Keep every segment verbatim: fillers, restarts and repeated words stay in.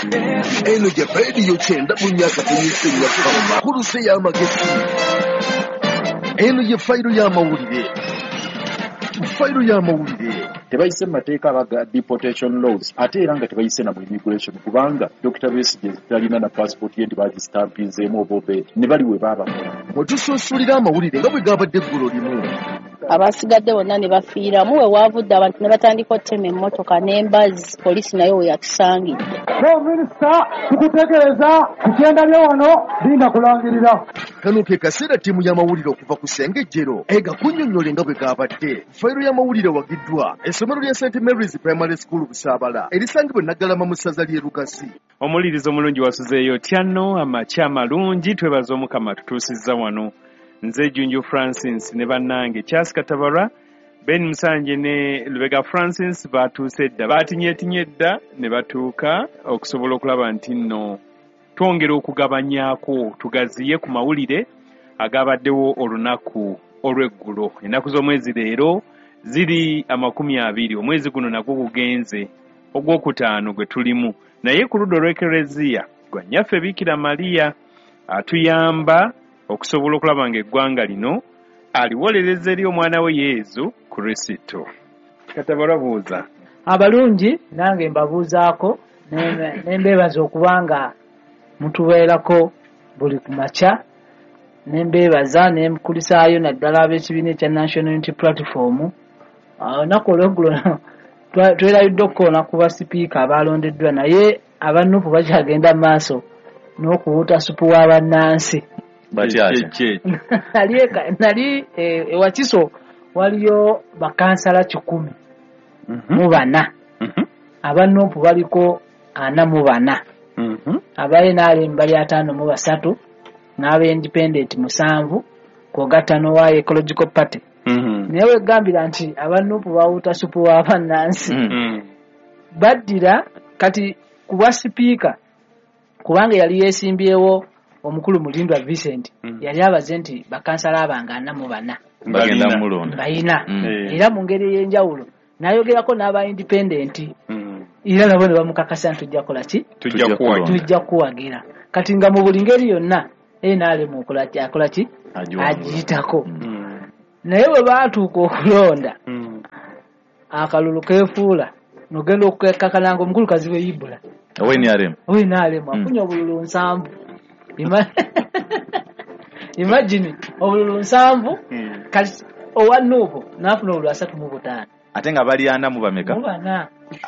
eno gye rediyo kyenda mu myaka tenyisenya kama kuruse y'amagezi eno ye fayiro y'amawulire fayiro y'amawulire tebayise mu mateeka abaga deportation laws ate era nga tebayise na mu immigration kubanga Doctor Besigye talina na passport ye ndibagistampizeemu oba obeera ne bali we baabakola bwetusuusulira amawulire nga bwe gaabadde eggulu limu abasigadde bonna ne bafiiramu we waavudde abantu ne batandika ottema emmotoka n'embazzi poliisi nayo we yatusangidde. minisita tukutegeeza kukyenda bye wano linda kulangirira. kano ke kaseera ttiimu y'amawulire okuva ku Sengejjero ega kunnyonnyole nga bwe gaabadde fayiro y'amawulire wagiddwa essomero lya Saint Mary's Primary School Busaabala erisangibwa Naggalama mu ssaza ly'e Lugasi. Omulirizo omulungi wasuzeeyo tyano amakya malungi twebaza Omukama tutuusizza wano. Nze Junju Francis ne bannange Charles Katabara Ben Musanje ne Lubega Francis batuuse dda batinyetinye dda ne batuuka okusobola okulaba nti nno twongera okugabanyaako tugaziye ku mawulire agabaddewo olunaku olw'eggulo. Ennaku z'omwezi leero ziri amakumi abiri omwezi guno nagwo gugenze ogwokutaano gwe tulimu naye ku ludda olw'ekereziya gwa nnyaffe Biikira Mariya atuyamba okusobola okulaba ng'eggwanga lino aliwolereza eri omwana we Yesu Kristo. Katabala buuza abalungi nange mbabuuzaako nembeebaza okubanga mutubeerako buli ku makya nembeebaza nemkulisaayo naddala ab'ekibiina ekya National Unity Platform. Olunaku olw'eggulo twerabidde okukoona ku basipiika abalondeddwa naye abannupu bakyagenda mu maaso n'okuwuuta supu w'abannansi. nali ewa Kiso waliyo bakansala kikumi mu bana abannupu baliko ana mu bana abaye bali ataano mu basatu n'abeindependent musanvu kwogattano wa Ecological Party. Naye wegambira nti abannupu bawuuta supu w'abannansi baddira kati ku bwa sipiika kubanga yali yeesimbyewo omukulu Mulindwa Vincent yali abaze nti bakansala abanga ana mu bana bagenda mulonda bayina era mu ngeri y'enjawulo nayogerako n'aba independent era nabo ne bamukakasa nti tujja kola ki tujja kuwagira kati nga mu buli ngeri yonna enaale mu kola ki akola ki agiyitako. Naye bwe baatuuka okulonda akalulu keefuula nogenda okukakkalanga omukulukazi we Ibula owenaalemu owenaalemu afunye obululu nsanvu. Imagine obululu nsanvu kati owa Nuupu n'afuna obululu asatu mu butaano ate nga bali ana mu bameka mu bana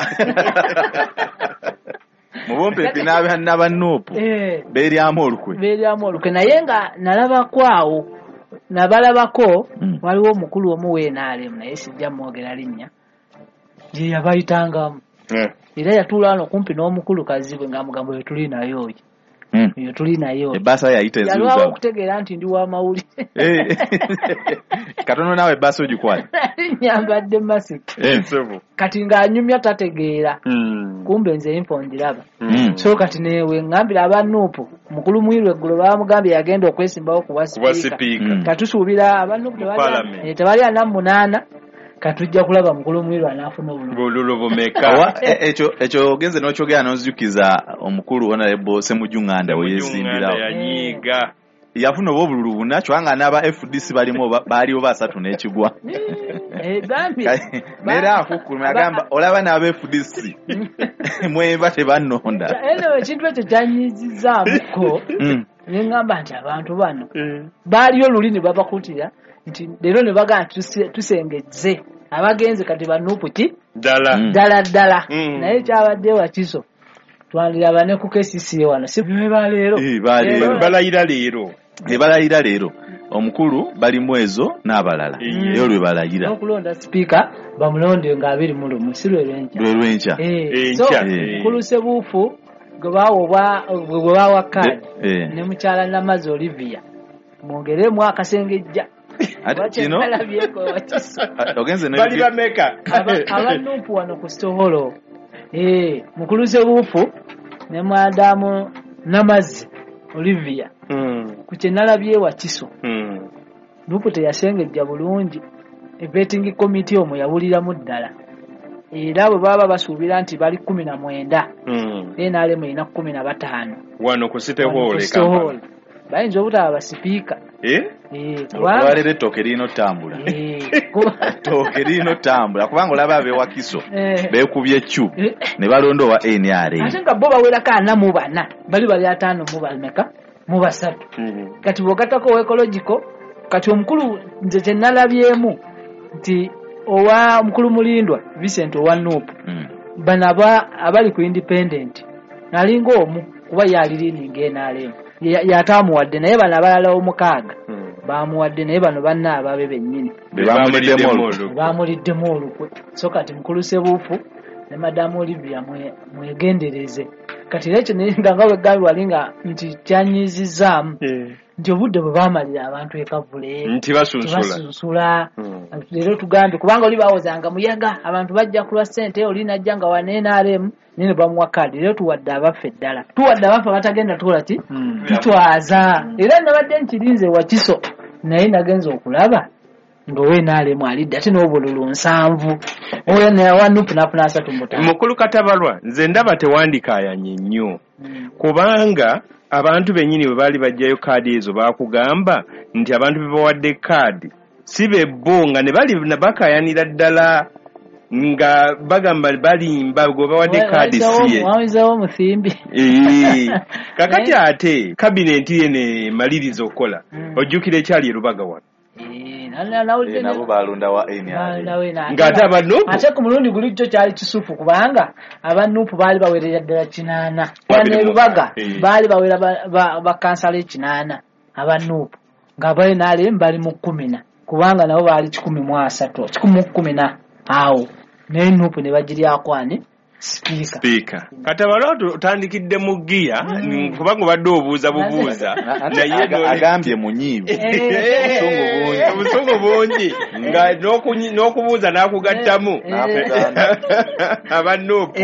mu bompepi n'aba Nuupu beeryamu olukwe beeryamu olukwe naye nga nalabako awo nabalabako waliwo omukulu omu weenaalemu naye sijja mwogera linnya gye yabayitangamu era yatuula wano kumpi n'omukulukazi bwe ng'amugamba we tuli nayo oyo yo tuli nayo ebbaasa yayita ezirugawo yalwawo okutegeera nti ndi wa mawulire katono naawe ebbaasa ogikwala nyambadde masiki kati ng'anyumya tategeera kumbe nze info ndiraba so kati newe ngambira aba Nuupu mukulu Mwiru eggulo baamugambye yagenda okwesimbawo kuba sipiika katusuubira aba Nuupu tebali ana munaana katujja kulaba mukulu Mwiru anaafuna obululu bumeka. ekyo ekyo ogenze n'okyogera n'ozijukiza omukulu Honorable Ssemujjunganda we yeesimbirawo yanyiiga yafuna oba obululu buna kyanga n'aba F D C balimu baaliwo basatu n'ekigwa neera akukkuluma agamba olaba n'aba F D C mweba tebannonda. Eno ekintu ekyo kyanyizizaamuko neŋŋamba nti abantu bano baaliyo luli ne babakutira nti leero ne bagamba tusengejje abagenze kati banuupu ki ddala ddala ddala naye kyabadde wa Kiso twaliraba ne ku K C C wano si bwe leero balayira leero balayira leero omukulu bali mwezo n'abalala eyo lwe balayira okulonda sipiika bamulonde nga abiri mu lumu si lwe lwenca lwe lwenca so kuluse buufu gwe bawa gwe bawa kaadi ne mukyala Namazi Olivia mwongeremu akasengejja ate kino ogenze ne bali bameka abanuupu wano ku Stoholo eh mukuluze buufu ne mwadamu Namazi Olivia ku kyenalabye wa Kiso Nuupu teyasengejja bulungi ebetingi committee omwe yawuliramu ddala era bwe baba basuubira nti bali kumi na mwenda Mm. N R M erina kumi na bataano Wano ku City Hall Wano ku e City Kampala. Hall. Bayinza obutaba basipiika Eh? Eh, kubanga- Olwalero ettooke lirina otambula. Eh, kuba- Ettooke lirina otambula kubanga olaba abeewakiso Eh. beekubye ccu Eh. ne balonda owa N R M. ate nga bo bawerako ana mu bana bali bali ataano mu bameka mu basatu Mm. kati bw'ogattako owa ecological kati omukulu nze kye nalabyemu nti owa omukulu mulindwa Vincent owa Nuupu Mm. bano aba- abali ku independent nalinga omu kuba yalirininga N R M yataamuwadde naye bano abalala omukaaga Mm. bamuwadde naye bano banna ababe bennyini Be bamuliddemu olukwe. olukwe. bamuliddemu olukwe so kati mukulu Sebuufu ne madamu Olivia mwe- mwegendereze kati era ekyo nga nga bwegambye wali nga nti kyanyizizaamu Eh. nti obudde bwe baamalira abantu ekavule Nti basunsula. tebasunsula Mm. leero tugambe kubanga oli baawozanga muyaga abantu bajja kulwa ssente oli najja nga wane N R M naye ne bamuwa kaadi leero tuwadde abaffe ddala tuwadde abaffe abatagenda tukola ki tutwaza era nabadde nkirinze Wakiso naye nagenza okulaba ng'owa N R M alidde ate n'obululu nsanvu oyo nawa Nuupu n'afuna asatu mu ttaano. Mukulu Katabalwa nze ndaba tewandikaayanye nnyo kubanga abantu bennyini bwe baali bajjayo kaadi ezo baakugamba nti abantu be bawadde kaadi si be bo nga ne bali na bakaayanira ddala nga bagamba balimba gwe bawadde kaadi siye. Wawizawo musimbi. Ee, kakati ate kabineti ye ne maliriza okukola ojjukira ekyali e Lubaga wano Eh, nana nawulidde Eh, nabo balonda wa N R M. nawe na ng'ate aba Nuupu ate ku mulundi guli kyo kyali kisufu kubanga aba Nuupu baali bawerera ddala kinaana Wabiri ne mu- Lubaga eh. baali bawera ba- ba- bakansala ekinaana aba Nuupu ng'aba N R M bali mu kkumi na kubanga nabo baali kikumi mu asatu kikumi mu kkumi na awo naye Nuupu ne bagiryako ani sipiika Speaker. Katabalwa otandikidde mu giya kubanga obadde obuuza bubuuza naye Aga- noli- agambye munyiivu. Obusungu bungi. Obusungu bungi nga n'okunyi- n'okubuuza n'akugattamu N'akuganda. aba Nuupu.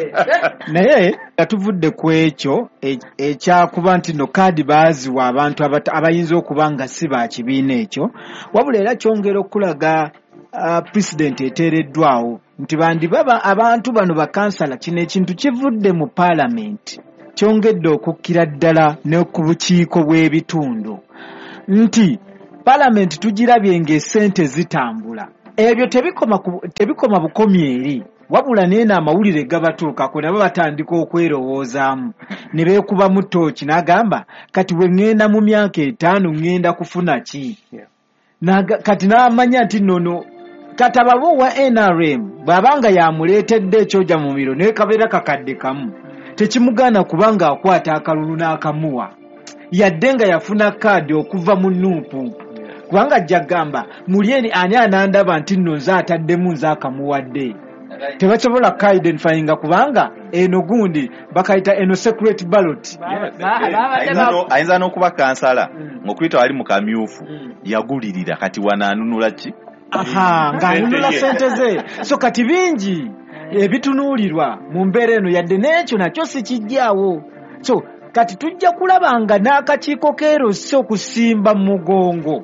naye nga tuvudde ku ekyo e- ekyakuba nti no kaadi baaziwa abantu abata- abayinza okuba nga si ba kibiina ekyo wabula era kyongera okulaga uh, pulezidenti eteereddwawo nti bandi baba abantu bano bakansala kino ekintu kivudde mu paalamenti kyongedde okukkira ddala ne ku bukiiko bw'ebitundu nti paalamenti tugirabye ng'essente zitambula ebyo tebikoma ku- tebikoma bukomi eri wabula neena amawulire gabatuukako nabo batandika okwerowoozaamu ne beekubamu ttooki n'agamba kati bwe ŋŋenda mu myaka etaano ŋŋenda kufuna ki Naga, kati n'amanya nti nono kati ababo wa N R M bw'abanga yamuleetedde ekyoja mu miro naye kabeera kakadde kamu tekimugaana kubanga akwata akalulu n'akamuwa yadde nga yafuna kaadi okuva mu Nuupu kubanga ajja gamba muli eri ani anandaba nti nno nze ataddemu nze akamuwadde tebasobola kuidentifyinga kubanga eno gundi bakayita eno secret ballot Ayinza no- ayinza n'okuba kansala ng'okuyita wali mu kamyufu yagulirira kati wanaanunula ki? aha ng'anunula sente ze so kati bingi ebitunuulirwa mu mbeera eno yadde n'ekyo nakyo sikijjaawo so kati tujja kulaba nga n'akakiiko keerosi okusimba mu mugongo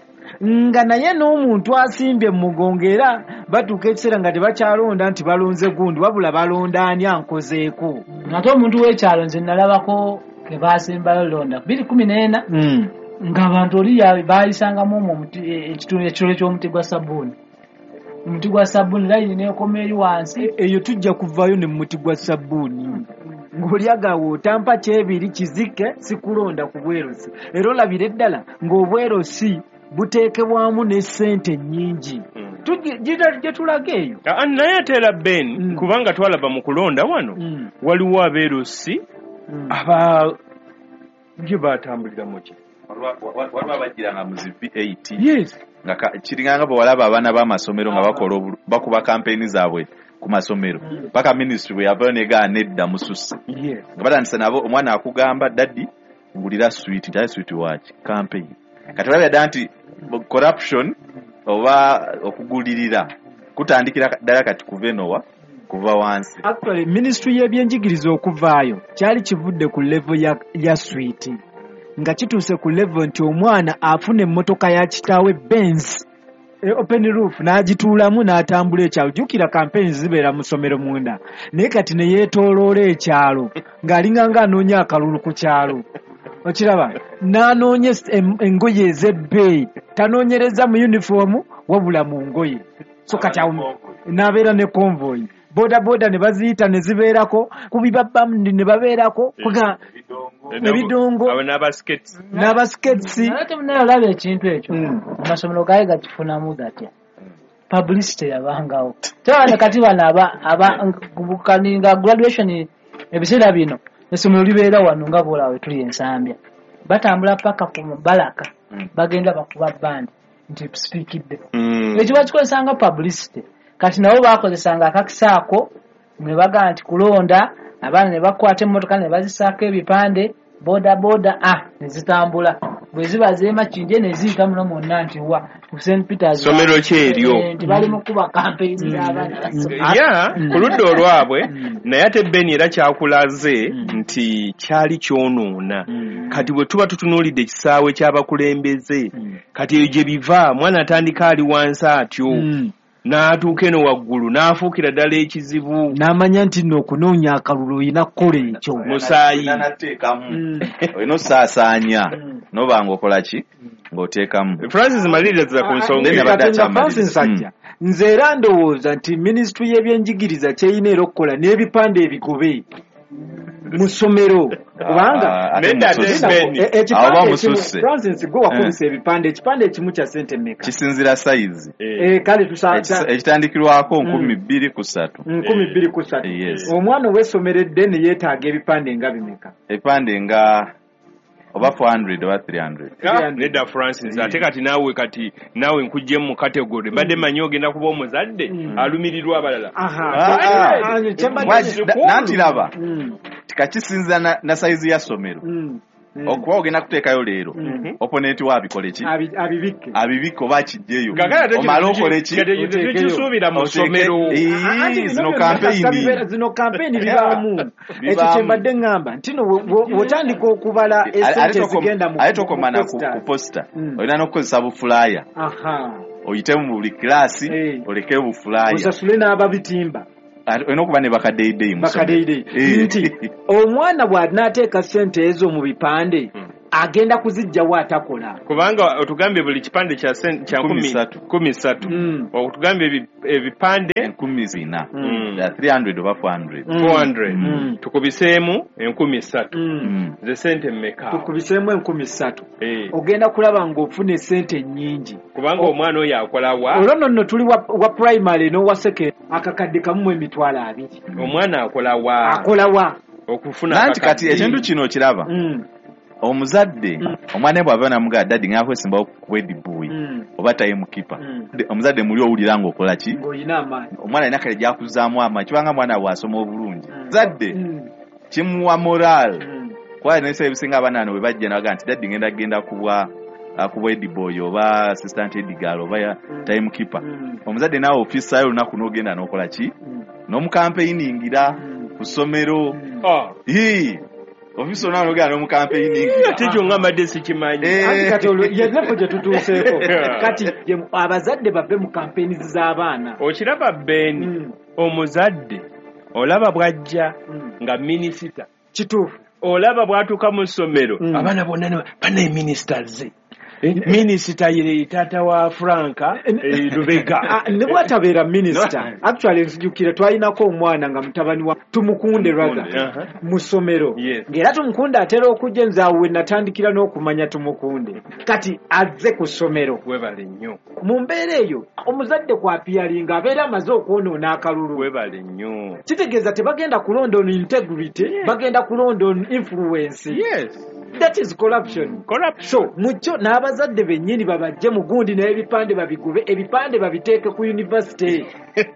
nga naye n'omuntu asimbye mu mugongo era batuuka ekiseera nga tebakyalonda nti balonze gundi wabula balonda ani ankozeeko ate omuntu w'ekyalo nze nalabako ke baasimbayo londa bbiri kumi n'ena Mm. ng'abantu oli ya- baayisangamu omwo omuti- e- ekitundu ekitole ky'omuti gwa sabbuuni omuti gwa sabbuuni layini n'ekoma eri wansi eyo tujja kuvaayo ne muti gwa sabbuuni ng'olyagawo otampa kyebiri kizike sikulonda ku bwerosi era olabire ddala ng'obwerosi buteekebwamu ne ssente nnyingi Tugi- gita- gye tulaga eyo Ah, naye ate era Ben Mm. kubanga twalaba mu kulonda wano Mm. waliwo abeerosi Mm. aba gye baatambuliramu ki waliwo abajjiranga mu zi V eight yes nga ka- kiringanga bwe walaba abaana b'amasomero nga bakola obulu- bakuba kampeyini zaabwe ku masomero paka minisitule bwe yavayo negaana edda mususse yes nga batandise nabo omwana akugamba daddi ngulira switi nti aye switi waki campaign kati olabira ddala nti corruption oba okugulirira kutandikira ddala kati kuva enowa kuva wansi. actually ministry y'ebyenjigiriza okuvaayo kyali kivudde ku level ya, ya switi nga kituuse ku level nti omwana afuna emmotoka ya kitaawe Benz open roof n'agituulamu n'atambula ekyalo. Jjukira campaign zibeera mu ssomero munda naye kati ne yeetooloola ekyalo ng'alinga ng'anoonya akalulu ku kyalo. Okiraba n'anoonya engoye ez'ebbeeyi tanoonyereza mu yunifoomu wabula mu ngoye. So kati awo n'abeera ne convoy boda boda ne baziyita ne zibeerako kubibabbamu ne babeerako kuga ebidongo n'abasketsi. Ate munaye olaba ekintu ekyo amasomero gaali gakifunamu gatya publicity yabangawo. Tewana kati bano ababukaninga graduation ebiseera bino essomero libeera wano nga boolawe tuli ensambya batambula paka ku mubalaka bagenda bakuba bandi nti tusipiikidde ekyo bakikozesanga publicity. Kati nabo bakozesanga akakisaako ne bagaa nti kulonda abaana ne bakwata emmotoka ne bazisaako ebipande boda boda ah ne zitambula bwe ziba zeemakindye ne ziyita muno mwonna nti wa Saint Peters somero kyeryo nti bali mu kuba campaign z'abaana. ya ku ludda olwabwe naye ate Ben era kyakulaze nti kyali kyonoona. Kati bwe tuba tutunuulidde ekisaawe ky'abakulembeze kati eyo gye biva mwana atandika ali wansi atyo n'atuuka eno waggulu n'afuukira ddala ekizibu n'amanya nti nno okunoonya akalulu olina kukola ekyo musaayi olina osaasaanya n'oba ng'okola ki ng'oteekamu. Francis maliriza ku nsonga Francis ajja nze era ndowooza nti minisitule y'ebyenjigiriza kyeyina era okukola n'ebipande ebigobe mu ssomero kubanga Francis gwe wakubisa ebipande ekipande ekimu kya sente mmeka kisinzira sayizi kale ekitandikirwako nkumi bbiri ku ssatu nkumi bbiri ku ssatu omwana ow'essomero eddene yeetaaga ebipande nga bimeka ebipande nga oba four hundred oba three hundred. Nedda Francis ate kati naawe kati naawe nkuggyemu mu kategori mbadde manyi ogenda kuba omuzadde alumirirwa abalala. Nanti laba tikakisinza na sayizi ya ssomero okuba ogenda kuteekayo leero oponenti waabikole ki abibike oba kijjeyo omale okole ki tekisuubira mu ssomero zino kampeyini zino kampeyini bibaamu ekyo kye mbadde ŋŋamba nti no wotandika okubala esente zigenda mu ate tokomana ku posita olina n'okukozesa bufulaaya oyite mu buli kiraasi olekeyo bufulaaya osasule n'ababitimba olina okuba ne bakadeideyi bakadeideyi nti omwana bw'anaateeka ssente ezo mu bipande agenda kuzijjawo atakola kubanga otugambye buli kipande kya kumi ssatu otugambye ebipande enkumi zina three hundred oba four hundred four hundred tukubiseemu enkumi ssatu ze sente mmeka tukubiseemu enkumi ssatu ogenda kulaba ng'ofuna essente nnyingi kubanga omwana oyo akola wa olwo nno nno tuli wa primary n'owa secondary akakadde kamu emitwalo abiri omwana akola wa akola wa okufuna nanti kati ekintu kino kiraba omuzadde omwana bw'aba namugaa dadi nga akwesimbawo ku edibuyi oba tayimukipa omuzadde muli owulira ng'okola ki omwana alina kale gyakuzaamu amaanyi kubanga mwana bw'asoma obulungi zadde kimuwa moral kuba n'ebiseera ebisinga abaana bwe bajja nabaga nti dadi ngenda genda kubwa akubwa ediboyi oba assistant edigal oba tayimukipa omuzadde naawe ofiisayo olunaku n'ogenda n'okola ki n'omukampeyingira ku ssomero ofisi onaa nogera n'omu campaigning ate kyo nga mbadde sikimanyi kati olwo yennepo gye tutuuseeko kati abazadde bave mu campaigns z'abaana okiraba Ben omuzadde olaba bw'ajja nga minisita kituufu olaba bw'atuuka mu ssomero abaana bonna banaye minisita ze minisita ye taata wa Franka Lubega ne bwatabeera minisita actually nsijukire twalinako omwana nga mutabani wa Tumukunde Raga mu ssomero ng'era Tumukunde atera okujja nze awo we natandikira n'okumanya Tumukunde kati azze ku ssomero webale nnyo mu mbeera eyo omuzadde kwapiyalinga abeera amaze okwonoona akalulu webale nnyo kitegeeza tebagenda kulonda on integrity bagenda kulonda on influence yes that is corruption corruption so mucho n'abazadde bennyini babajje mu gundi n'ebipande babigube ebipande babiteeke ku university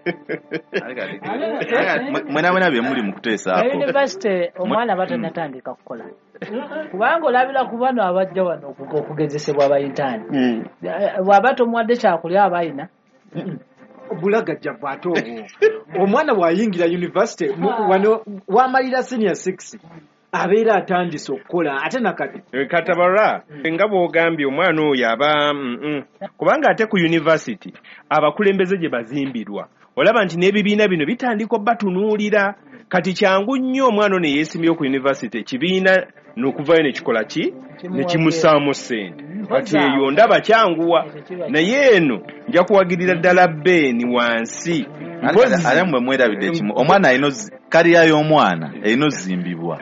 mwena mwena bye muli mu kuteesaako university omwana batanatandika kukola kubanga olabira ku bano abajja wano okugezesebwa abayintaani bw'aba tomwadde kyakulya abayina bulagajja vaate obwo omwana bw'ayingira university wano wamalira senior six abeera atandise okukola ate nakati Katabara nga bw'ogambye omwana oyo aba mm, kubanga ate ku university abakulembeze gye bazimbirwa olaba nti n'ebibiina bino bitandika obbatunuulira kati kyangu nnyo omwana ono yeesimbyewo ku university ekibiina n'okuvayo ne kikola ki ne kimusaamu ssente kati eyo ndaba kyanguwa naye eno nja kuwagirira ddala beeni wansi ale mwe mwerabidde ekimu omwana alina kaliya y'omwana erina ozimbibwa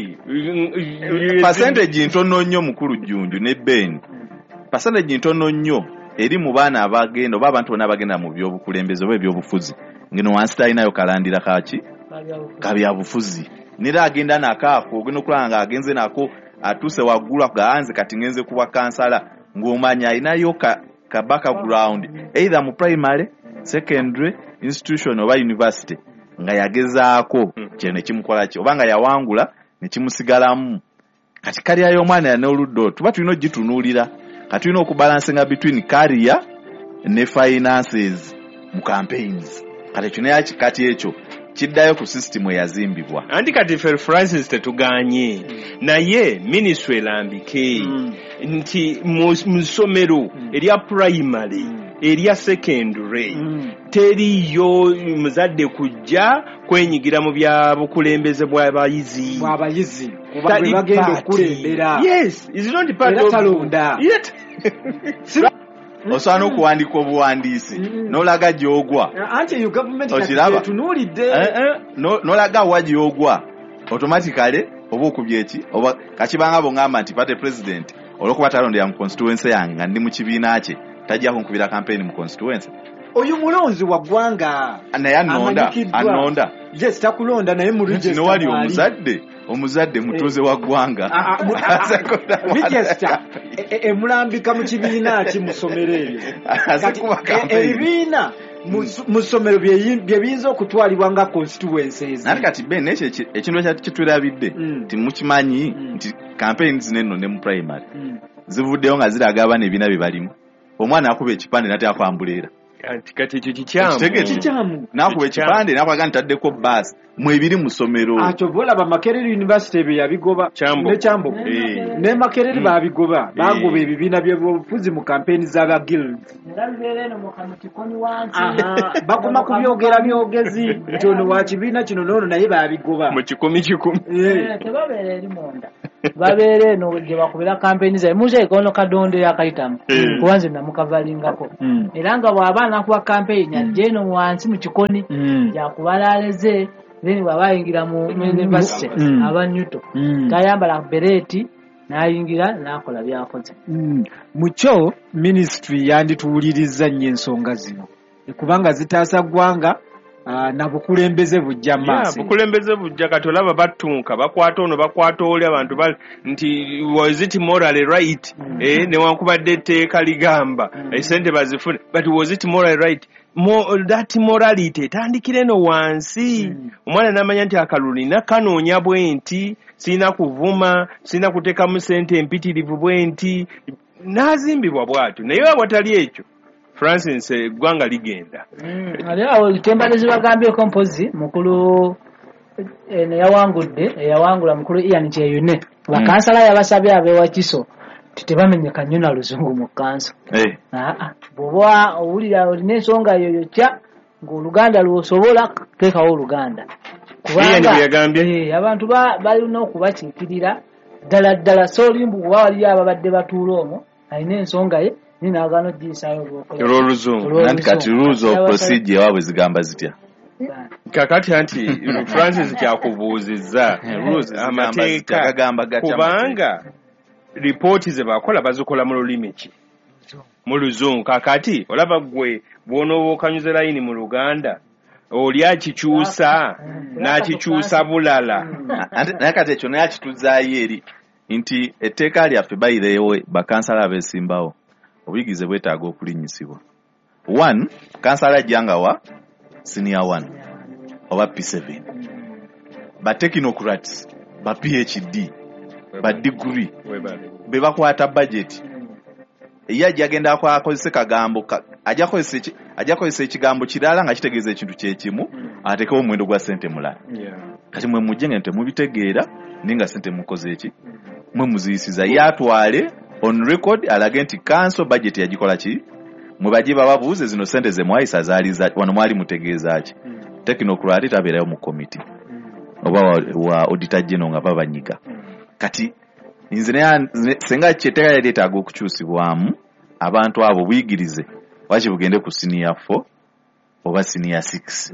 percentage ntono nnyo mukulu Jjunju ne beeni percentage ntono nnyo eri mu baana abagenda oba abantu bonna abagenda mu byobukulembeze oba ebyobufuzi ngeno wansi talinayo kalandira kaki kabyabufuzi nera agenda nakaako ogenda okulaba nga agenze nako atuuse waggulu agaanze kati ngenze kuba kansala ng'omanya alinayo ka, ka background either mu primary secondary institution oba university nga yagezaako kino ne kimukola ki oba nga yawangula ne kimusigalamu kati kaliya y'omwana n'oluddo tuba tulina ogitunuulira kati tulina okubalansinga between career ne finances mu campaigns kati ekyo naye kati ekyo kiddayo ku system eyazimbibwa anti kati Fel Francis tetuganye naye ministry elambike nti mu ssomero erya primary erya secondary teriyo muzadde kujja kwenyigira mu bya bukulembeze bw'abayizi bw'abayizi kuba bagenda okulembera yes is not part of talonda yet osobola n'okuwandiika obuwandiisi n'olaga gy'ogwa anti yo gavumenti etunuulidde n'olaga wa gy'ogwa automatically oba okubya eki oba kakibanga bongamba nti pate president olw'okuba talondera mu constituency yange nga ndi mu kibiina kye tajja kunkubira campaign mu constituency oyo mulonzi wa ggwanga naye anonda anonda yes takulonda naye mu register nowali omuzadde omuzadde mutuuze wa ggwanga register emulambika mu kibiina ki mu ssomero eryo ebibiina mu ssomero bye biyinza okutwalibwa nga constituencies naye kati ben ekyo ekintu ekitulabidde nti mukimanyi nti campaign zinenno ne mu primary zivuddeyo nga ziraga abaana ebibiina bye balimu omwana akuba ekipande nate akwambuleera kati ekyo kikyamu nakuba ekipande nakwaga ntaddeko baasi mwebiri mu ssomero akyo bolaba Makerere University bye yabigoba ne Kyambo ne Makerere babigoba bagoba ebibiina by'obufuzi mu campaign z'aba guilds bakoma kubyogera byogezi nti ono wa kibiina kino n'ono naye babigoba mu kikumi kikumi tebabeera eri munda babeera eno gye bakubira campaign zaabwe muzeeko ono Kadondo yakayitamu kubanze namukavalingako era nga bw'aba anakuba campaign ajja eno wansi mu kikoni yakubalaaleze then bw'abayingira mu university aba Newton tayambala bereti n'ayingira n'akola byakoze mu kyo ministry yandituwuliriza nnyo ensonga zino kubanga zitaasa ggwanga na bukulembeze bujja maaso bukulembeze bujja kati olaba battunka bakwata ono bakwata oli abantu nti was it morally right eh newankubadde etteeka ligamba esente bazifune but was it morally right Mo, that morality etandikire no wansi omwana n'amanya nti akalulu nina kanoonya bwe nti sina kuvuma sina kuteekamu ssente empitirivu bwe nti n'azimbibwa bw'atyo naye awatali ekyo Francis eggwanga ligenda ali awo litembalezi bagambyeko mpozi mukulu eno yawangudde eyawangula mukulu Ian Kyeyune bakansala yabasabye abeewakiso titebamenyeka nnyo na luzungu mu kanso bw'oba owulira olina ensonga yoyo kya ng'oluganda lwosobola teekawo oluganda kubanga abantu balina okubakiikirira ddala ddala soolimbu kuba waliyo ababadde batuula omwo alina ensonga ye ninaagano giyisaayo olw'oluzungu nanti kati rules of procedure waabwe zigamba zitya kakati anti Francis kyakubuuzizza amateeka kubanga ripooti ze bakola bazikola mu lulimi ki mu luzungu kakati olaba gwe bw'onooba okanyuze layini mu Luganda oli akikyusa n'akikyusa bulala naye kati ekyo naye akituzaayo eri nti etteeka lyaffe bayireewo bakansala abeesimbawo obuyigize bwetaaga okulinnyisibwa one kansala jjangawa senior one oba P seven ba technocrats ba P H D ba degree be bakwata budget eya jagenda kwa akozese kagambo ajja kozese ajja kozese ekigambo kirala nga kitegeeza ekintu kye kimu atekewo omwendo gwa sente mulala kati mwe mujje ngente mubitegeera ninga sente mukoze eki mwe muziyisiza yatwale on record alage nti council budget yagikola ki mwe baje bababuuze zino sente ze mwayisa zaali za wano mwali mutegeeza ki technocrat tabeerayo mu committee oba wa, wa auditor general nga babanyiga kati nze ne senga kyeteka yali etaaga okukyusibwamu abantu abo buyigirize wachi bugende ku senior four oba senior six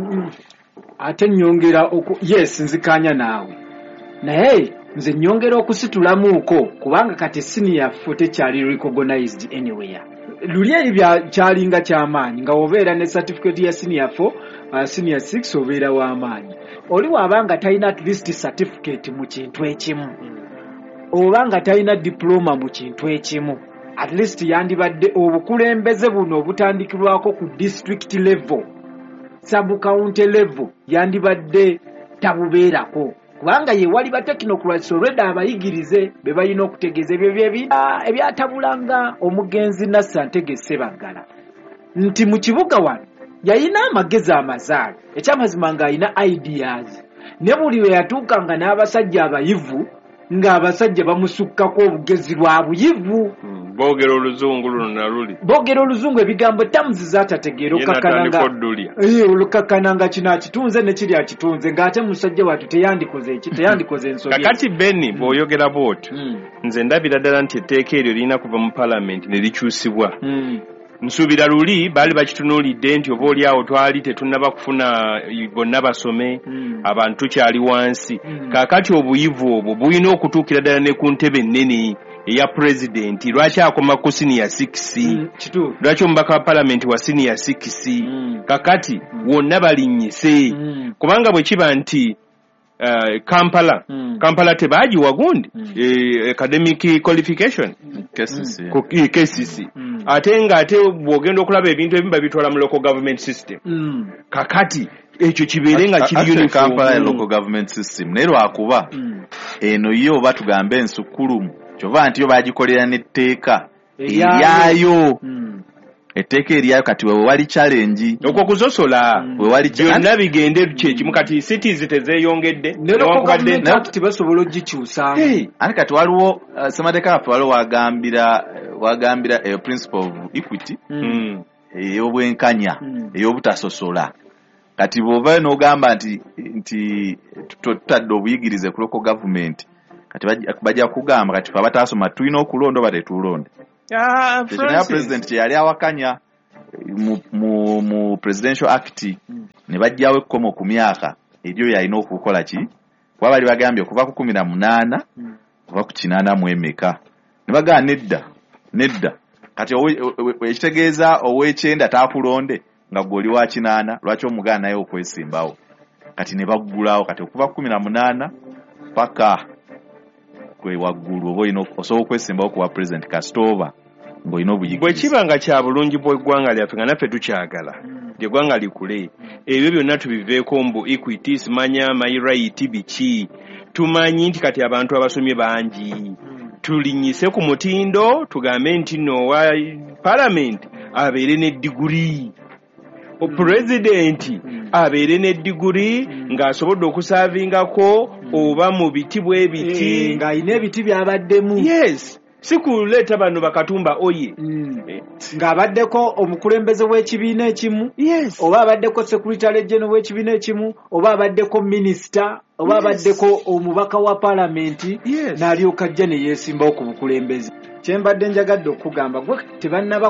ate nyongera oku yes nzikanya naawe naye nze nyongera okusitulamuuko kubanga kati senior four tekyali recognized anywhere luli ebya kyalinga kyamaanyi nga obeera ne certificate ya senior four uh, senior six obeera w'amaanyi oli wabanga talina at least certificate mu kintu ekimu obanga talina diploma mu kintu ekimu at least yandibadde obukulembeze buno obutandikirwako ku district level sub county level yandibadde tabubeerako kubanga ye wali ba technocrats already abayigirize be balina okutegeeza ebyo ebyatabulanga omugenzi Nassantege Ssebaggala nti mu kibuga wano yayina amagezi amazaalo ekyamazima nga ayina ideas ne buli we yatuukanga n'abasajja abayivu ng'abasajja bamusukkako obugezi lwa buyivu boogera oluzungu luno naluli boogera oluzungu ebigambo tamuzi zaatategeera olukakkananga kino akitunze ne kiri akitunze ng'ate musajja watu teyandikoze eki teyandikoze ensobi kakati Beni bw'oyogera bw'otyo nze ndabira ddala nti etteeka eryo lirina kuva mu palamenti ne likyusibwa nsuubira luli baali bakitunuulidde nti oba oli awo twali tetunnaba kufuna bonna basome abantu tukyali wansi kaakati obuyivu obwo bulina okutuukira ddala ne ku ntebe ennene eya pulezidenti lwaki akoma ku senior six lwaki omubaka wa palamenti wa senior six kakati wonna balinnyise kubanga bwe kiba nti Uh, Kampala mm. Kampala tebagiwa gundi mm. eh, academic qualification K C C mm. K C C mm. ate nga ate bwogenda okulaba ebintu ebimu babitwala mu local government system mm. kakati ekyo kibeere nga kiri uniform Kampala mm. local government system naye lwakuba mm. eno yo batugambe ensukulumu kyova nti yo bagikolera n'etteeka eryayo mm. etteeka eryayo kati wewe wali challenge okwo kuzosola mm. wewe wali byonna bigende kyekimu kati cities tezeeyongedde newankubadde nti basobola ogikyusa hey. ate kati waliwo uh, Ssemadekafu waliwo wagambira wagambira a uh, principle of equity mm. ey'obwenkanya mm. ey'obutasosola kati bw'ova n'ogamba nti nti tutadde obuyigirize ku local government kati bajja kugamba kati abatasoma tulina okulonda oba tetulonde Ah, Francis. President yali awakanya mu, mu, mu Presidential Act mm. ne bajjawo ekkomo ku myaka ebyo yalina okukola ki kuba bali bagambye okuva ku kumi na munaana mm. kuva ku kinaana mu emeka ne bagamba nedda nedda kati ekitegeeza ow'ekyenda taakulonde nga gw'oli wa kinaana lwaki omugaana naye okwesimbawo kati ne baggulawo kati okuva ku kumi na munaana paka kwe waggulu oba olina osobola okwesimbawo ku bwa President Kasitooba ng'olina obuyigirize bwe kiba nga kya bulungi bw'eggwanga lyaffe nga naffe tukyagala ly'eggwanga likule ebyo byonna tubiveeko mbu equity simanya my right biki tumanyi nti kati abantu abasomye bangi tulinyise ku mutindo tugambe nti no wa palamenti abeere ne diguri opulezidenti abeere ne diguri ng'asobodde okusaavingako oba mu biti bw'ebiti ng'alina ebiti by'abaddemu yes si kuleeta bano bakatumba oye ng'abaddeko omukulembeze w'ekibiina ekimu oba abaddeko secretary general w'ekibiina ekimu oba abaddeko minisita oba abaddeko omubaka wa palamenti n'alyoka ajja ne yeesimbawo ku bukulembeze kyembadde njagadde okugamba gwe tebannaba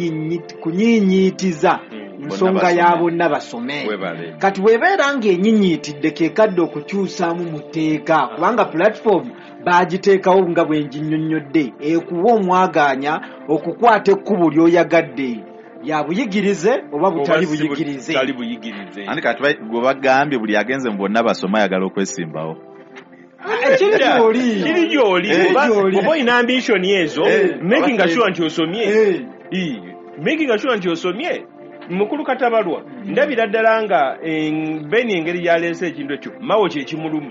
kunyiinyiitiza nsonga ya bonna basome kati weebeera ng'enyinyiitidde keekadde okukyusaamu mu tteeka kubanga platform baagiteekawo nga bwe nginnyonnyodde ekuwa omwagaanya okukwata ekkubo ly'oyagadde ya buyigirize oba butali buyigirize andi kati gwe bagambye buli agenze mu bonna basoma ayagala okwesimbawo kiri gy'oli oba olina ambitioni ezo making sure nti osomye making sure nti osomye mukulu Katabalwa ndabira ddala nga Beni engeri yaleese ekintu ekyo mawo kyekimuluma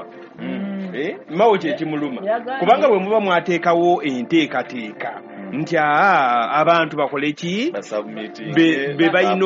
mawo kyekimuluma kubanga bwe muba mwateekawo enteekateeka nti aa abantu bakole ki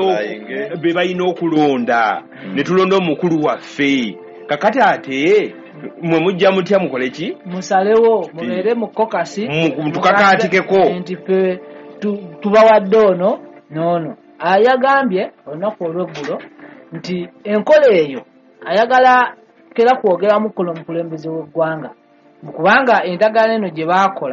be balina okulonda ne tulonda omukulu waffe kakati ate mwe mujja mutya mukole ki musalewo mubeere mu kokasi tukakaatikeko nti ffe tubawadde ono noono. Ayagambye olunaku olw'eggulo nti enkola eyo ayagala kera kwogera mu kuno mukulembeze w'eggwanga kubanga endagaano eno gye baakola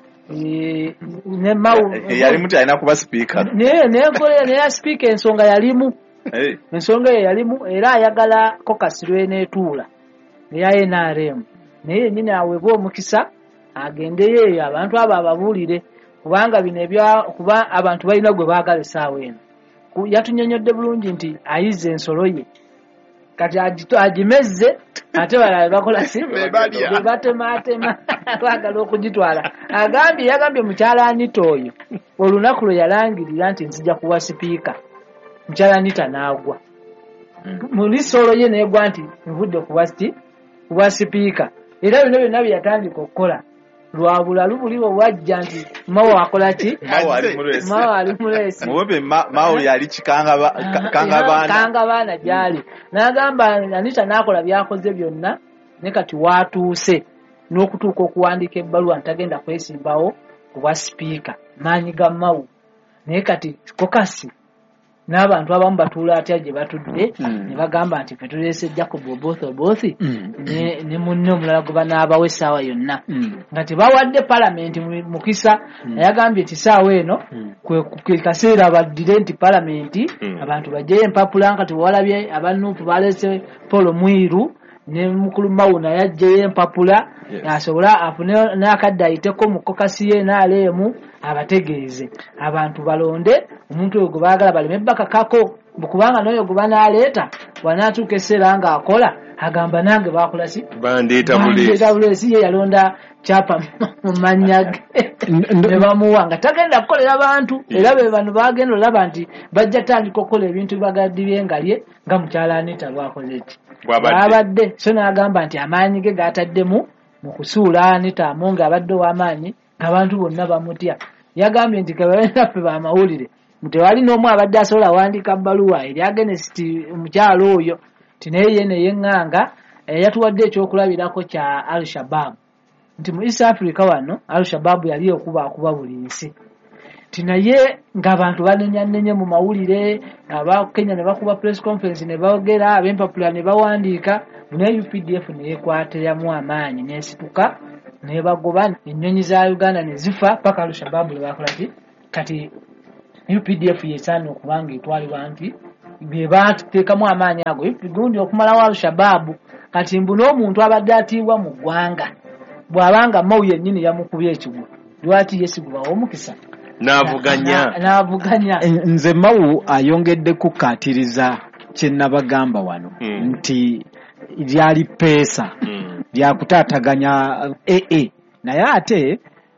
ne mawu yali muti alina kuba sipiika nenkola neya sipiika ensonga yalimu ensonga eyo yalimu era ayagala kokasi lweneetuula eya N R M naye yennyini aweebwa omukisa agendeyo eyo abantu abo ababuulire kubanga bino ebya kuba abantu balina gwe baagala essaawa eno. Yatunyonyodde bulungi nti ayize ensolo ye kati agimezze ate balala bakola si batemaatema baagala okugitwala. Agambye yagambye mukyala Anita oyo olunaku lwe yalangirira nti nzija kuwa sipiika mukyala Anita n'agwa mu lisolo ye neegwa nti nvudde kuwa sipiika. Era bino byonna bye yatandika okukola lwabula lubuliwo bwajja nti mawo akola ki mawo ali mulesi muwebe mawo yali kikanga baana gyali n'agamba Anita n'akola byakoze byonna ne kati waatuuse n'okutuuka okuwandiika ebbaluwa ntagenda kwesimbawo kubwa sipiika maanyi ga mawo naye kati kokasi n'abantu abamu batuula atya gye batudde ne bagamba nti ffe tuleese Jacob Oboth Oboth ne munne omulala gwe banaabawo essaawa yonna nga tebawadde palamenti mukisa. Yagambye nti essaawa eno kwe kaseera baddire nti palamenti abantu bajjeyo empapula nga tewalabye abanuupu baleese Paul Mwiru ne mukulu Mawu naye ajjeyo empapula asobola afune n'akadde ayiteko mu kokasi ye n'aleemu abategeeze abantu balonde omuntu oyo gwe baagala baleme bakakako kubanga n'oyo gwe banaaleeta bw'anaatuuka esseera ng'akola agamba nange baakola si bandeeta buleesi ye yalonda kyapa mu mannya ge ne bamuwa nga tagenda kukolera bantu era be bano baagenda olaba nti bajja tandika okukola ebintu bibagadi byengalye nga mukyala Anita lwakoze ki bwabadde so n'agamba nti amaanyi ge gaataddemu mu kusuula Anita amunge abadde ow'amaanyi abantu bonna bamutya. Yagambye nti kababenaffe bamawulire tewali n'omu abadde asobola wandiika bbaluwa eri agenesiti omukyalo oyo nti naye ye neyeŋŋanga yatuwadde ekyokulabirako kya Al-Shabaab nti mu East Africa wano Al-Shabaab yali okubaakuba buli nsi nti naye ng'abantu banenyanenye mu mawulire aba Kenya ne bakuba press conference ne boogera ab'empapula ne bawandiika naye U P D F ne yekwatiramu amaanyi n'esituka ne bagoba ennyonyi za Uganda ne zifa paka Al-Shabaab le bakola ki kati U P D F yesaana okubanga etwalibwa nti bye baateekamu amaanyi ago gundi okumalawo Al-Shabaab kati mbu n'omuntu abadde atiibwa mu ggwanga bw'abanga Mawu yennyini yamukubye ekigwo lwaki yesigulwawo omukisa n'avuganya n'avuganya. Nze Mawu ayongedde kukaatiriza kye nabagamba wano nti lyali peesa lyakutaataganya ee naye ate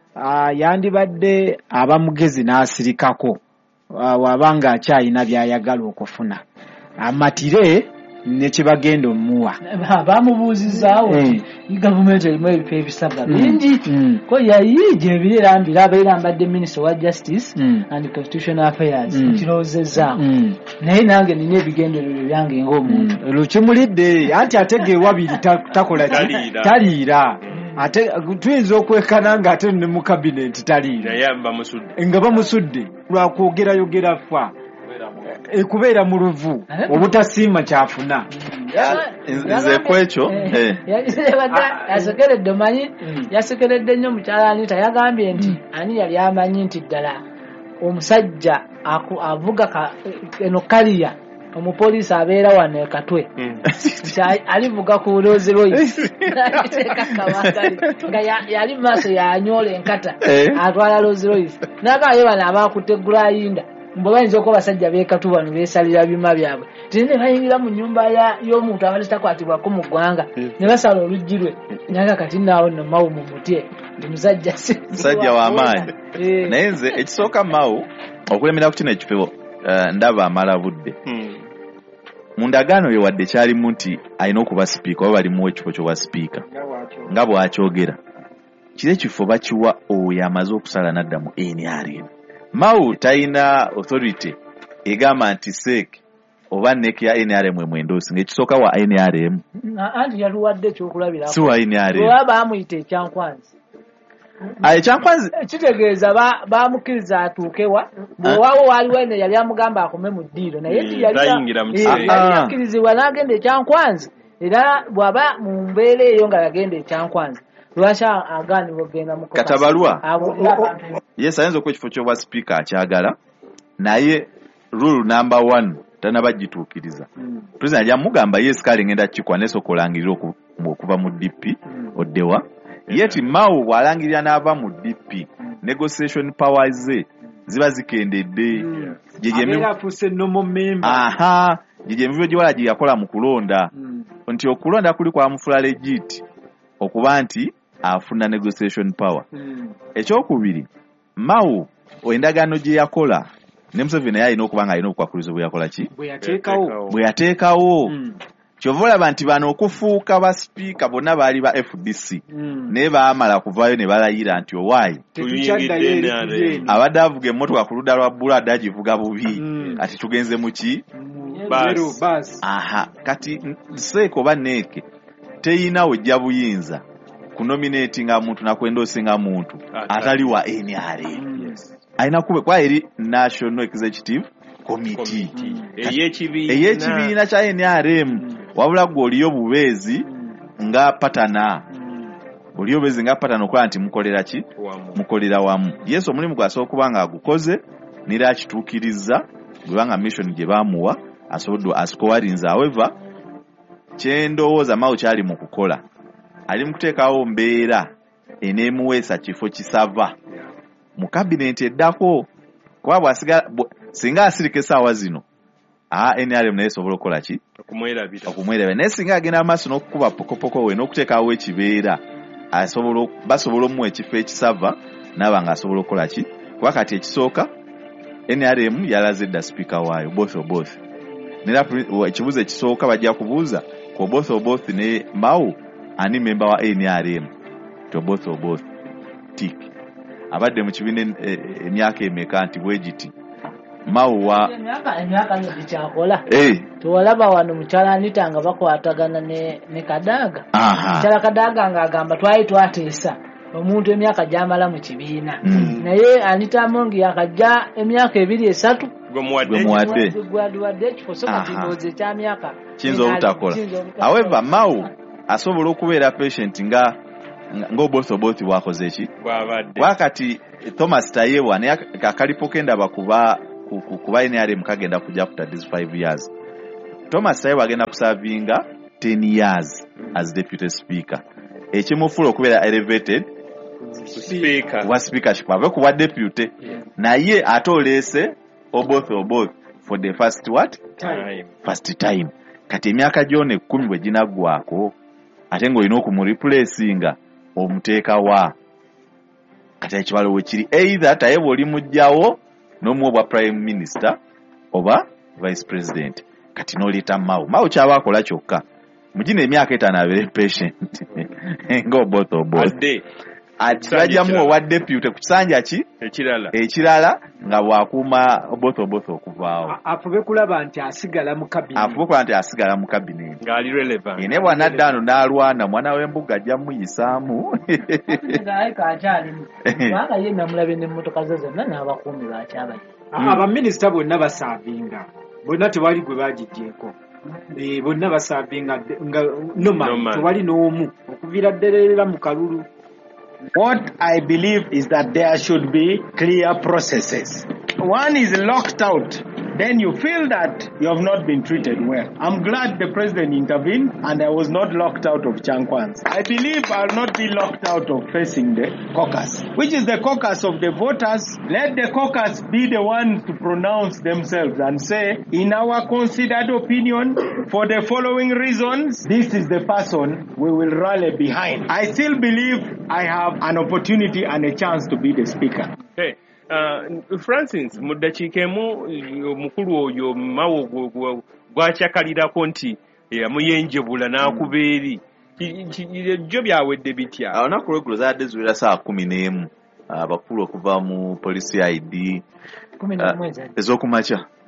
yandibadde abamugezi n'asirikako wabanga akyalina by'ayagala okufuna amatire ne kibagenda omuwa bamubuuzizaawo gavumenti erimu ebifo ebisaba bingi ko yayiije ebirerambira abeera mbadde minisita wa justice and constitutional affairs nkirowoozezaawo naye nange nina ebigendererwa byange ng'omuntu lukimulidde anti ategeewa biri takola taliira ate tuyinza okwekana nga ate ne mu kabinenti taliira nga bamusudde lwakwogera fa ekubeera mu luvu obutasiima kyafuna nze kwekyo yasekeredde omanyi yasekeredde nnyo mukyala Anita yagambye nti ani yali amanyi nti ddala omusajja avuga eno kaliya omupoliisi abeera wano ekatwe alivuga ku Rolls Royce nga yali mu maaso yanyola enkata atwala Rolls Royce nagamba ye bano abakutte gulayinda mbo bayinza okuba basajja beekatu bano beesalira bima byabwe tine bayingira mu nyumba y'omuntu abadde takwatibwako mu ggwanga ne basala oluggi lwe naga kati naawo nno Mawu mumutye ndi musajja musajja w'amaanyi naye nze ekisooka Mawu okulemera ku kino ekifo ndaba amala budde mu ndagaano ye wadde kyalimu nti alina okuba sipiika oba balimuwa ekifo ky'obwa sipiika nga bw'akyogera kiri ekifo bakiwa oyo amaze okusala n'adda mu N R M. Mawu talina authority egamba nti seek oba nek ya N R M emwendosi ng'ekisooka wa N R M anti yaluwadde ekyokulabirako si wa N R M bwe baba bamuyita ekyankwanzi ekyankwanzi kitegeeza bamukkiriza atuukewa bwewaawo waaliwo eno yali amugamba akome mu ddiiro naye yakkirizibwa n'agenda ekyankwanzi era bw'aba mu mbeera eyo nga yagenda ekyankwanzi lwaki agaanibwa okgenda mu katabalwa yes ayinza okuwa ekifo ky'obwa sipiika akyagala naye rule number one tanabagituukiriza president ajja mugamba yes kale ngenda kikwa nesokolangirira okuva mu D P oddewa yeti Mao bw'alangirira n'ava mu D P negotiation powers ze ziba zikendedde aha gye emivuyo gye wala gye yakola mu kulonda nti okulonda kuli kwa mufula legit okuba nti afuna negotiation power ekyokubiri Mao endagaano gye yakola ne Museveni yalina okuba nga alina obukwakkulizo bwe yakola ki bwe yateekawo kyova olaba nti bano okufuuka ba sipiika bonna baali ba F D C naye baamala kuvaayo ne balayira nti owaayi abadde avuga emmotoka ku ludda lwa bbula adde agivuga bubi kati tugenze mu ki aha kati seeko oba neeke teyina wejja buyinza kunominatinga muntu nakwendoosinga muntu atali wa N R M alina kube kwa eri National Executive Committee ey'ekibiina kya N R M wabula gwe oliyo bubeezi nga patana oliyo bubeezi nga patana okola nti mukolera ki mukolera wamu yesu omulimu gwasooka okuba nga agukoze nira akituukiriza gwebanga mission gye baamuwa asobodde asikowarinza however kyendowooza Mao kyali mu kukola ali mu kuteekawo mbeera eneemuweesa kifo kisava mu kabineti eddako kuba bw'asigala singa asirika essaawa zino aha N R M naye esobola okukola ki okumwerabira naye singa agenda amaaso n'okukuba pokopoko we n'okuteekawo ekibeera basobola omuwa ekifo ekisava naaba nga asobola okukola ki kuba kati ekisooka N R M yalaze dda sipiika waayo both of both nera ekibuuzo ekisooka bajja kubuuza ku both of both ne Mao ani memba wa N R M to both of both tik abadde mu kibiina emyaka emeka nti bwe giti Mao wa emyaka nyo kyakola tewalaba wano mukyala Anita nga bakwatagana ne ne Kadaga mukyala Kadaga nga agamba twali twateesa omuntu emyaka gyamala mu kibiina naye Anita Amongi yakajja emyaka ebiri esatu gwemuwadde gwadwadde ekifo soka kindoze kya myaka kiyinza obutakola however Mao asobola okubeera patient nga ng'obothoboothi bwakoze ki wakati Thomas Tayebwa naye akalipo kendaba kuba kuba N R M kagenda kujja after these five years Thomas Tayebwa agenda kusavinga ten years as deputy speaker ekimufuula okubeera elevated kuba speakership ave kuba deputy naye ate oleese oboth oboth for the first what time first time kati emyaka gyona ekkumi bwe ginaggwako ate ng'olina okumureplacinga omuteeka wa kati ekibalo we kiri either Tayebwa oli mujjawo n'omuwa bwa prime minister oba vice president kati n'oliita Mao Mao kyaba akola kyokka mugina emyaka etaano abeere patient ng'oboth oboth ajjamu owa deputy ku kisanja ki ekirala ekirala nga bwakuuma both oboth okuvaawo afube kulaba nti asigala mu cabinet afube kulaba nti asigala mu cabinet ng'ali relevant ine bw'anadda ano n'alwana mwana w'embuga ajja muyisaamu ng'aye kakyalimu kubanga ye namulabe n'emmotoka ze zonna n'abakuumi bakyabaye abaminisita bonna basaavinga bonna tewali gwe bagigyeko bonna basaavinga nga noma tewali n'omu okuviira dderera mu kalulu. What I believe is that there should be clear processes. One is locked out, then you feel that you have not been treated well. I'm glad the president intervened and I was not locked out of Chankwans. I believe I'll not be locked out of facing the caucus, which is the caucus of the voters. Let the caucus be the ones to pronounce themselves and say, in our considered opinion, for the following reasons, this is the person we will rally behind. I still believe I have an opportunity and a chance to be the speaker. Hey. Uh, Francis mu ddakiika emu omukulu oyo Mao gwakyakalirako nti yamuyenjebula n'akuba eri jjo byawedde bitya olunaku lweggulo zaadde ziwera saa kumi n'emu abakulu okuva mu police I D ez'okumakya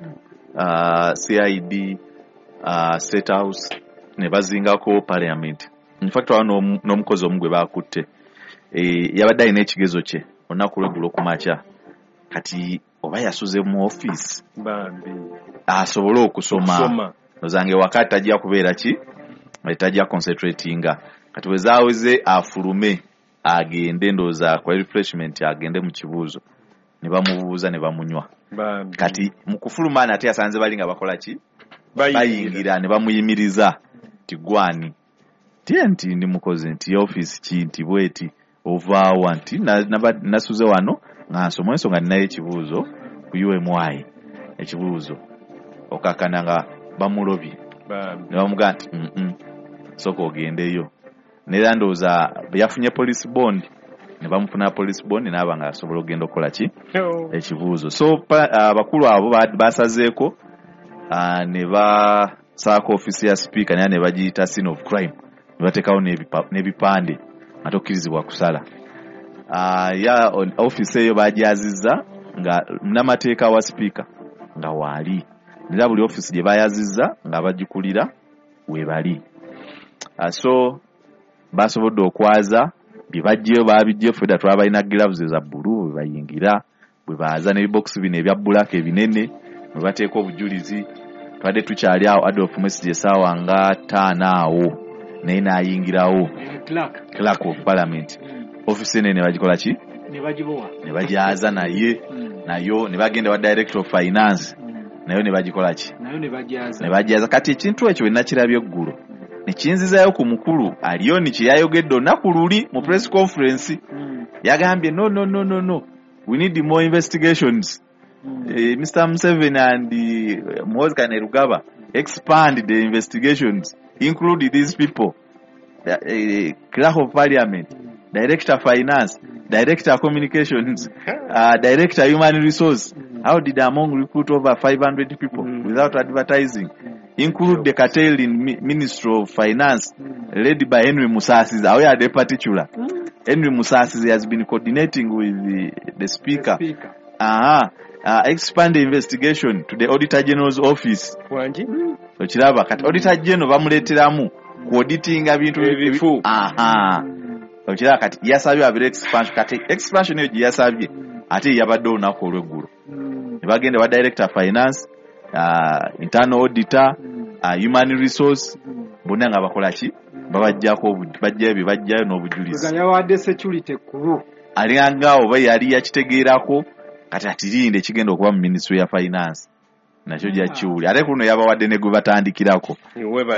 uh, C I D, uh, State House ne bazingako Parliament. In fact wano n'omukozi omu gwe baakutte e, yabadde alina ekigezo kye olunaku lweggulo kumakya kati oba yasuze mu office bambi asobole okusoma nozange wakati tajja kubeera ki tajja concentratinga kati wezaaweze afulume agende ndoza kwa refreshment agende mu kibuuzo ne bamubuuza ne bamunywa kati mu kufuluma ate yasanze bali nga bakola ki bayingira ne bamuyimiriza tigwani tiye nti ndi mukozi nti office ki nti bweti ovaawa nti nasuze wano nga nsoma ensonga ninayo ekibuuzo ku U M I ekibuuzo okakana nga bamulobye ne bamugamba nti mm soko ogendeyo nera ndowooza yafunye police bond ne bamufuna police bond n'aba nga asobola okugenda okukola ki ekibuuzo so abakulu abo basazeeko ne basaako office ya speaker naye ne bagiyita scene of crime ne bateekawo n'ebipande ate okkirizibwa kusala ya office eyo bajazizza nga munamateeka wa speaker nga waali nera buli office gye bayazizza nga bagikulira webali so basobodde okwaza bye bajjeyo baabijjeyo fedda twabalina gloves za bbulu bwe bayingira bwe baaza n'ebibox bino ebya bbulaka ebinene bwe bateeka obujulizi twadde tukyali awo Adolf Message essaawa nga ttaano awo naye n'ayingirawo clerk of parliament office ene ne bagikola ki ne bajaza naye nayo ne bagenda wa director of finance nayo ne bagikola ki ne bajaza kati ekintu ekyo bwe nakirabye eggulo nekinzizayo ku mukulu aliyo ni kyeyayogedde olunaku luli mu press conference yagambye no no no no no we need more investigations mm. uh, Mister Museveni and uh, Muhoozi Kainerugaba expand the investigations include these people uh, uh, clerk of parliament director of finance director of communications uh, director of human resource how did Among recruit over five hundred people mm. without advertising include the curtailing Ministry of Finance led by Henry Musasizi. Aware the particular mm. Henry Musasizi has been coordinating with the, the speaker, the speaker. Uh-huh. Uh, expand the investigation to the Auditor General's office. Wanji? So kiraba kati Auditor General bamuleteramu auditing ebintu ebifu. Aha. So kiraba kati yasabye abire expansion kati expansion eyo yasabye ate yabadde olunaku olw'eggulu. Ne bagenda wa Director of Finance, uh, Internal Auditor, uh, Human Resource, bonna nga bakola ki? Babajjako bajja ebyo bajjayo n'obujulizi. Ganya wadde security kulu. Ali angaawo oba yali yakitegeerako kati atirinde kigenda okuba mu Ministry ya Finance. Nakyo gya kiwuli. Ate kuno yabawadde ne gwe batandikirako.